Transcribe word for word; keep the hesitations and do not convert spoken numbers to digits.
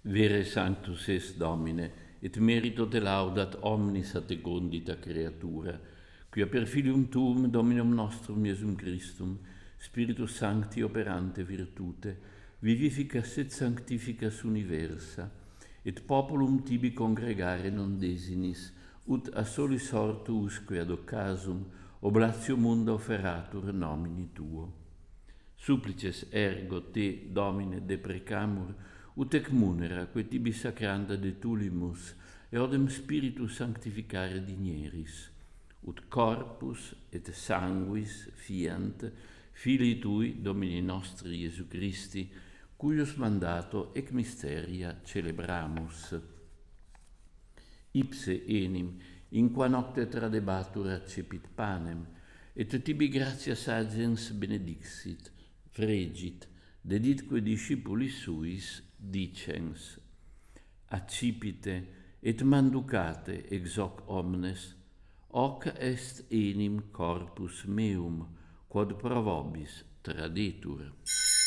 Vere sanctus es Domine, et merito te laudat omnis ad te condita creatura, quia per filium tuum Dominum nostrum Iesum Christum, Spiritus Sancti operante virtute, vivificas et sanctificas universa, et populum tibi congregare non desinis, ut a solis ortu usque ad occasum oblatio munda offeratur nomini tuo. Supplices ergo te, Domine, deprecamur, ut ec munera, que tibi sacranda de tulimus, eodem Spiritus sanctificare digneris, ut corpus et sanguis fiant, Filii tui, Domini nostri Iesu Christi, cuius mandato ec mysteria celebramus. Ipse enim, in qua nocte tradebatur accepit panem, et tibi gratias agens benedixit, fregit, deditque discipulis suis, dicens, accipite et manducate ex hoc omnes, hoc est enim corpus meum, quod pro vobis tradetur.